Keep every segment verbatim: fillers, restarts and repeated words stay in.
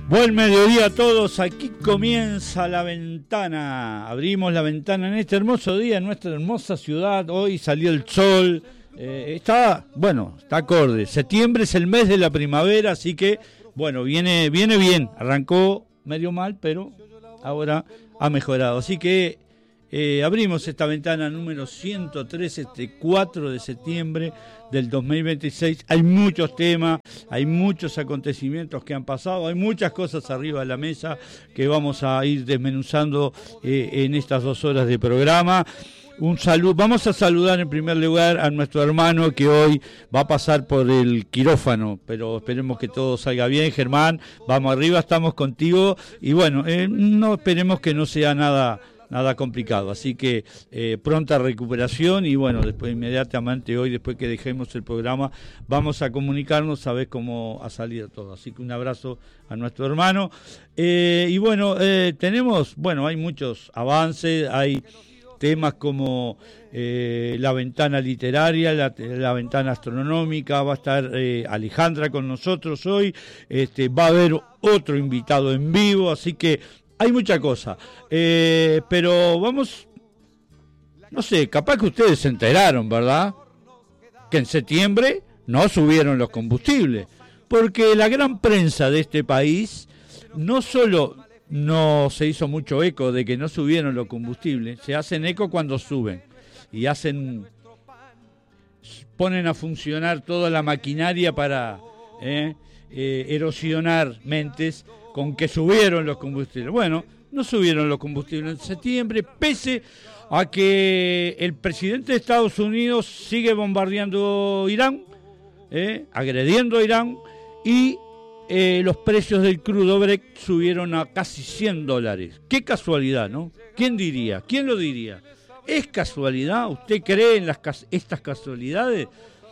Buen mediodía a todos, aquí comienza La Ventana. Abrimos la ventana en este hermoso día, en nuestra hermosa ciudad. Hoy salió el sol, eh, está, bueno, está acorde. Septiembre es el mes de la primavera, así que, bueno, viene, viene bien. Arrancó medio mal, pero ahora ha mejorado. Así que eh, abrimos esta ventana número ciento tres, este cuatro de septiembre del dos mil veintiséis. Hay muchos temas, hay muchos acontecimientos que han pasado, hay muchas cosas arriba de la mesa que vamos a ir desmenuzando eh, en estas dos horas de programa. Un saludo, vamos a saludar en primer lugar a nuestro hermano que hoy va a pasar por el quirófano, pero esperemos que todo salga bien. Germán, vamos arriba, estamos contigo y bueno, eh, no esperemos que no sea nada nada complicado, así que eh, pronta recuperación y bueno, después inmediatamente hoy, después que dejemos el programa, vamos a comunicarnos a ver cómo ha salido todo, así que un abrazo a nuestro hermano. Eh, y bueno, eh, tenemos, bueno, hay muchos avances, hay temas como eh, la ventana literaria, la, la ventana astronómica, va a estar eh, Alejandra con nosotros hoy, este, va a haber otro invitado en vivo, así que hay mucha cosa, eh, pero vamos, no sé, capaz que ustedes se enteraron, ¿verdad? Que en septiembre no subieron los combustibles, porque la gran prensa de este país no solo no se hizo mucho eco de que no subieron los combustibles, se hacen eco cuando suben y hacen, ponen a funcionar toda la maquinaria para eh, eh, erosionar mentes con que subieron los combustibles. Bueno, no subieron los combustibles en septiembre, pese a que el presidente de Estados Unidos sigue bombardeando Irán, eh, agrediendo a Irán, y eh, los precios del crudo Brent subieron a casi cien dólares. Qué casualidad, ¿no? ¿Quién diría? ¿Quién lo diría? ¿Es casualidad? ¿Usted cree en las, estas casualidades?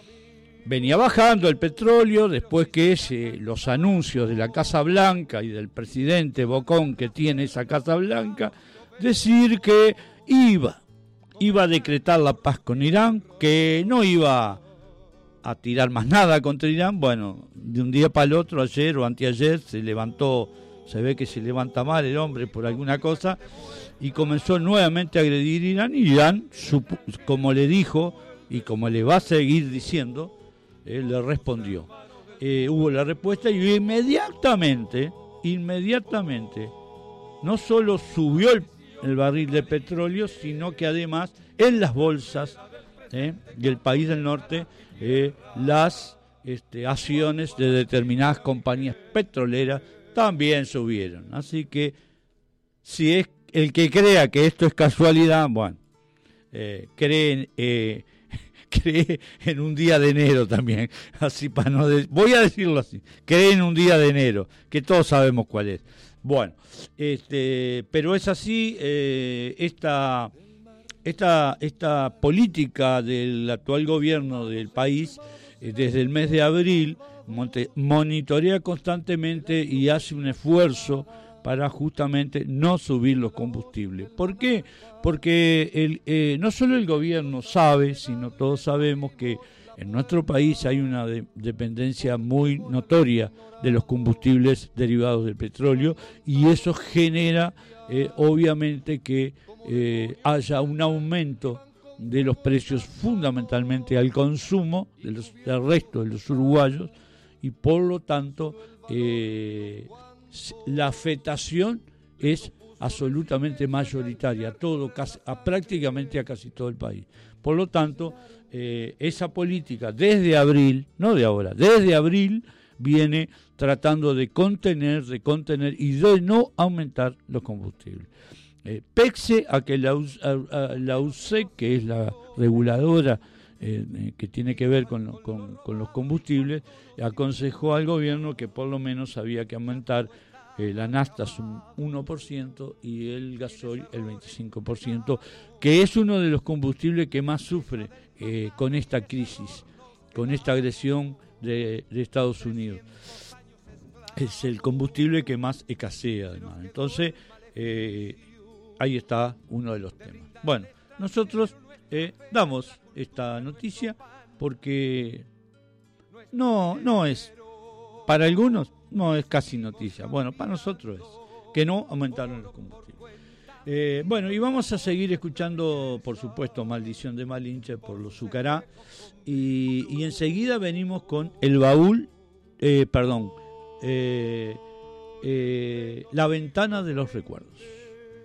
Venía bajando el petróleo después que ese, los anuncios de la Casa Blanca y del presidente Bocón que tiene esa Casa Blanca, decir que iba, iba a decretar la paz con Irán, que no iba a tirar más nada contra Irán. Bueno, de un día para el otro, ayer o anteayer, se levantó, se ve que se levanta mal el hombre por alguna cosa, y comenzó nuevamente a agredir a Irán, y Irán, como le dijo, y como le va a seguir diciendo, él le respondió. Eh, hubo la respuesta y inmediatamente, inmediatamente, no solo subió el, el barril de petróleo, sino que además en las bolsas eh, del país del norte, eh, las este, acciones de determinadas compañías petroleras también subieron. Así que, si es el que crea que esto es casualidad, bueno, eh, creen... Eh, cree en un día de enero también, así para no de... voy a decirlo así, cree en un día de enero, que todos sabemos cuál es. Bueno, este, pero es así, eh, esta, esta, esta política del actual gobierno del país, eh, desde el mes de abril, monte, monitorea constantemente y hace un esfuerzo para justamente no subir los combustibles. ¿Por qué? Porque el, eh, no solo el gobierno sabe, sino todos sabemos que en nuestro país hay una de, dependencia muy notoria de los combustibles derivados del petróleo, y eso genera eh, obviamente que eh, haya un aumento de los precios fundamentalmente al consumo de los, del resto de los uruguayos, y por lo tanto eh, la afectación es absolutamente mayoritaria, todo, casi, a prácticamente a casi todo el país. Por lo tanto, eh, esa política desde abril, no de ahora, desde abril viene tratando de contener, de contener y de no aumentar los combustibles. Eh, pese a que la, a, a, la U C E, que es la reguladora eh, que tiene que ver con, con, con los combustibles, aconsejó al gobierno que por lo menos había que aumentar Eh, la nafta es un uno por ciento y el gasoil el veinticinco por ciento, que es uno de los combustibles que más sufre eh, con esta crisis, con esta agresión de, de Estados Unidos. Es el combustible que más escasea, además. Entonces, eh, ahí está uno de los temas. Bueno, nosotros eh, damos esta noticia porque no, no es para algunos no es casi noticia. Bueno, para nosotros es que no aumentaron los combustibles. Eh, bueno, y vamos a seguir escuchando, por supuesto, Maldición de Malinche por los Zucará. Y, y enseguida venimos con El Baúl, eh, perdón, eh, eh, La Ventana de los Recuerdos.